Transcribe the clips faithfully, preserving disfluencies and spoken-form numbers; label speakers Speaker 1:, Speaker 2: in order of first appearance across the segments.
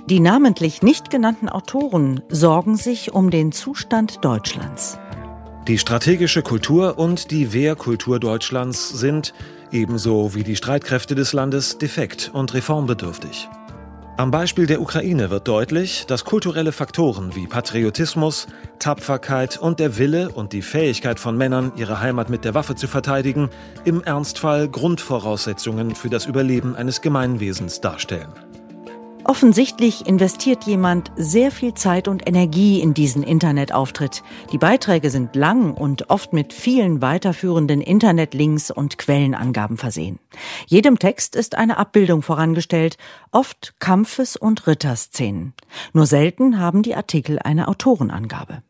Speaker 1: Die namentlich nicht genannten Autoren sorgen sich um den Zustand Deutschlands.
Speaker 2: Die strategische Kultur und die Wehrkultur Deutschlands sind, ebenso wie die Streitkräfte des Landes, defekt und reformbedürftig. Am Beispiel der Ukraine wird deutlich, dass kulturelle Faktoren wie Patriotismus, Tapferkeit und der Wille und die Fähigkeit von Männern, ihre Heimat mit der Waffe zu verteidigen, im Ernstfall Grundvoraussetzungen für das Überleben eines Gemeinwesens darstellen.
Speaker 1: Offensichtlich investiert jemand sehr viel Zeit und Energie in diesen Internetauftritt. Die Beiträge sind lang und oft mit vielen weiterführenden Internetlinks und Quellenangaben versehen. Jedem Text ist eine Abbildung vorangestellt, oft Kampfes- und Ritterszenen. Nur selten haben die Artikel eine Autorenangabe.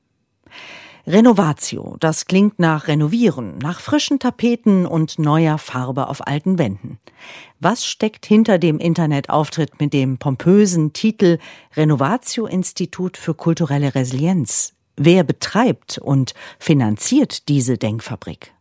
Speaker 1: Renovatio, das klingt nach Renovieren, nach frischen Tapeten und neuer Farbe auf alten Wänden. Was steckt hinter dem Internetauftritt mit dem pompösen Titel Renovatio Institut für kulturelle Resilienz? Wer betreibt und finanziert diese Denkfabrik?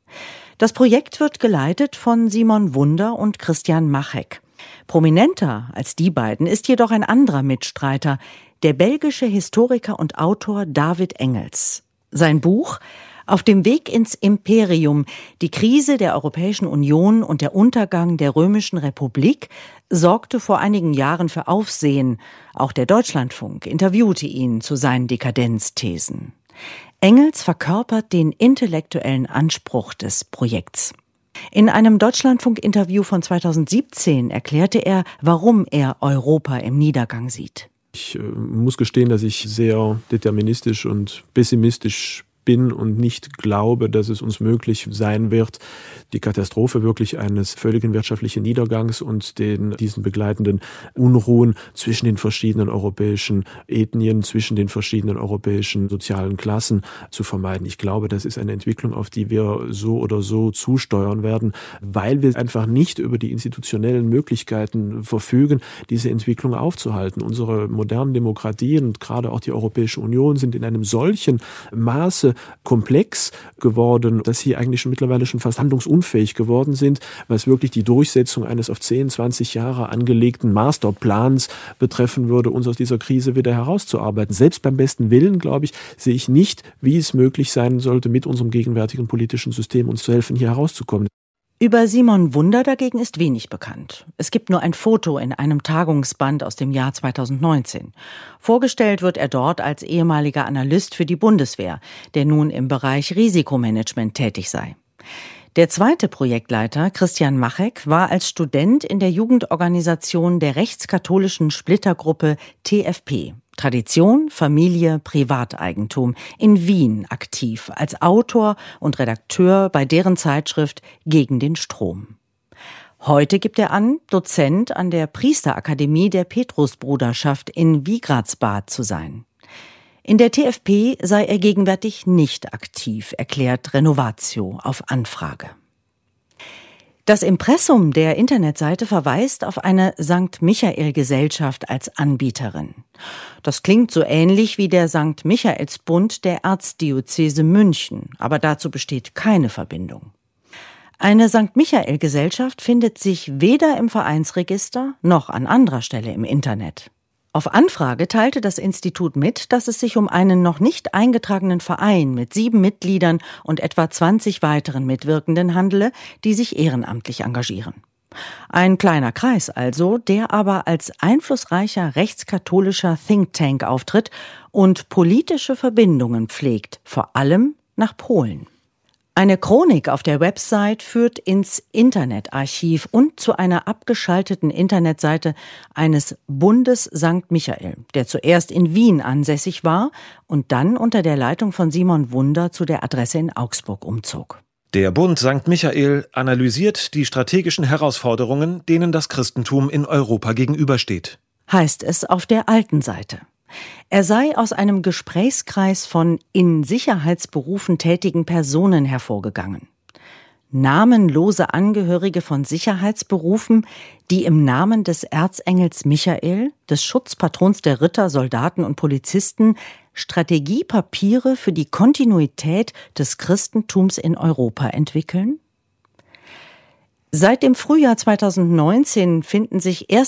Speaker 1: Das Projekt wird geleitet von Simon Wunder und Christian Machek. Prominenter als die beiden ist jedoch ein anderer Mitstreiter, der belgische Historiker und Autor David Engels. Sein Buch »Auf dem Weg ins Imperium. Die Krise der Europäischen Union und der Untergang der Römischen Republik« sorgte vor einigen Jahren für Aufsehen. Auch der Deutschlandfunk interviewte ihn zu seinen Dekadenzthesen. Engels verkörpert den intellektuellen Anspruch des Projekts. In einem Deutschlandfunk-Interview von zweitausendsiebzehn erklärte er, warum er Europa im Niedergang sieht.
Speaker 3: Ich äh, muss gestehen, dass ich sehr deterministisch und pessimistisch bin und nicht glaube, dass es uns möglich sein wird, die Katastrophe wirklich eines völligen wirtschaftlichen Niedergangs und den diesen begleitenden Unruhen zwischen den verschiedenen europäischen Ethnien, zwischen den verschiedenen europäischen sozialen Klassen zu vermeiden. Ich glaube, das ist eine Entwicklung, auf die wir so oder so zusteuern werden, weil wir einfach nicht über die institutionellen Möglichkeiten verfügen, diese Entwicklung aufzuhalten. Unsere modernen Demokratien und gerade auch die Europäische Union sind in einem solchen Maße komplex geworden, dass sie eigentlich schon mittlerweile schon fast handlungsunfähig geworden sind, was wirklich die Durchsetzung eines auf zehn, zwanzig Jahre angelegten Masterplans betreffen würde, uns aus dieser Krise wieder herauszuarbeiten. Selbst beim besten Willen, glaube ich, sehe ich nicht, wie es möglich sein sollte, mit unserem gegenwärtigen politischen System uns zu helfen, hier herauszukommen.
Speaker 1: Über Simon Wunder dagegen ist wenig bekannt. Es gibt nur ein Foto in einem Tagungsband aus dem Jahr zweitausendneunzehn. Vorgestellt wird er dort als ehemaliger Analyst für die Bundeswehr, der nun im Bereich Risikomanagement tätig sei. Der zweite Projektleiter, Christian Machek, war als Student in der Jugendorganisation der rechtskatholischen Splittergruppe T F P, Tradition, Familie, Privateigentum, in Wien aktiv, als Autor und Redakteur bei deren Zeitschrift Gegen den Strom. Heute gibt er an, Dozent an der Priesterakademie der Petrusbruderschaft in Wigratsbad zu sein. In der T F P sei er gegenwärtig nicht aktiv, erklärt Renovatio auf Anfrage. Das Impressum der Internetseite verweist auf eine Sankt Michael-Gesellschaft als Anbieterin. Das klingt so ähnlich wie der Sankt Michaelsbund der Erzdiözese München, aber dazu besteht keine Verbindung. Eine Sankt Michael-Gesellschaft findet sich weder im Vereinsregister noch an anderer Stelle im Internet. Auf Anfrage teilte das Institut mit, dass es sich um einen noch nicht eingetragenen Verein mit sieben Mitgliedern und etwa zwanzig weiteren Mitwirkenden handele, die sich ehrenamtlich engagieren. Ein kleiner Kreis also, der aber als einflussreicher rechtskatholischer Think Tank auftritt und politische Verbindungen pflegt, vor allem nach Polen. Eine Chronik auf der Website führt ins Internetarchiv und zu einer abgeschalteten Internetseite eines Bundes Sankt Michael, der zuerst in Wien ansässig war und dann unter der Leitung von Simon Wunder zu der Adresse in Augsburg umzog.
Speaker 2: Der Bund Sankt Michael analysiert die strategischen Herausforderungen, denen das Christentum in Europa gegenübersteht.
Speaker 1: Heißt es auf der alten Seite. Er sei aus einem Gesprächskreis von in Sicherheitsberufen tätigen Personen hervorgegangen. Namenlose Angehörige von Sicherheitsberufen, die im Namen des Erzengels Michael, des Schutzpatrons der Ritter, Soldaten und Polizisten, Strategiepapiere für die Kontinuität des Christentums in Europa entwickeln? Seit dem Frühjahr zweitausendneunzehn finden sich erste